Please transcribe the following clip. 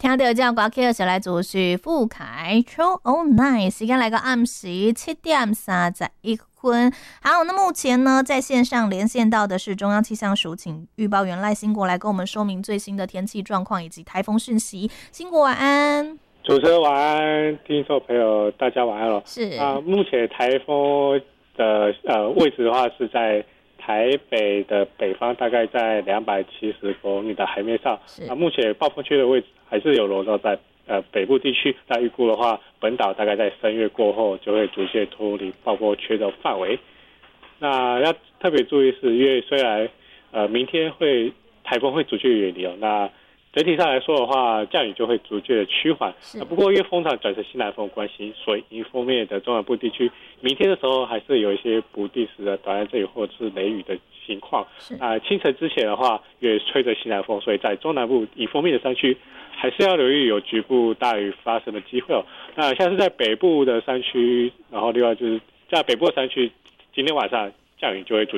聽到這歌曲是來自是傅凱 Throw All Night， 時間來個暗時7:31。好，那目前呢，在線上連線到的是中央氣象署，請預報員賴興國來跟我們說明最新的天氣狀況以及颱風訊息。興國晚安。 主持人晚安，聽眾朋友大家晚安了。 是目前颱風的位置的話是在台北的北方，大概在270公里的海面上。目前暴風區的位置還是有籠罩在北部地區。那預估的話，本島大概在3月過後就會逐漸脫離暴風區的範圍。那要特別注意是，因為雖然明天颱風會逐漸遠離哦，那整體上來說的話，降雨就會逐漸的趨緩。不過因為風場轉成西南風關係，所以迎風面的中南部地區，明天的時候還是有一些不定時的短暫陣雨或者是雷雨的情況。清晨之前的話，因為吹着西南風，所以在中南部迎風面的山區，還是要留意有局部大雨發生的機會哦。那像是在北部的山區，然後另外就是在北部的山區，今天晚上降雨就會逐